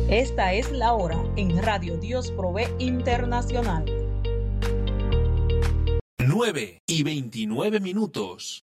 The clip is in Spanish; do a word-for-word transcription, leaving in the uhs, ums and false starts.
Esta es la hora en Radio Dios Provee Internacional. nueve y veintinueve minutos.